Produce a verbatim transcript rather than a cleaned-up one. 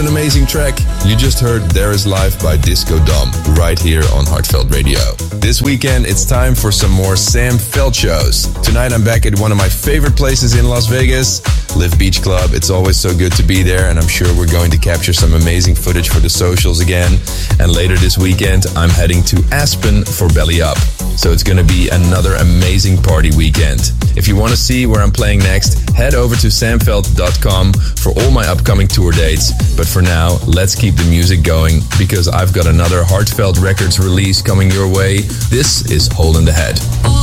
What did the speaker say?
An amazing track. You just heard There Is Life by Disco Dom right here on Heartfelt Radio. This weekend it's time for some more Sam Feldt shows. Tonight I'm back at one of my favorite places in Las Vegas, Live Beach Club. It's always so good to be there, and I'm sure we're going to capture some amazing footage for the socials again. And later this weekend I'm heading to Aspen for Belly Up. So it's going to be another amazing party weekend. If you want to see where I'm playing next, head over to sam feldt dot com for all my upcoming tour dates. But for now, let's keep the music going, because I've got another Heartfelt Records release coming your way. This is Hole in the Head.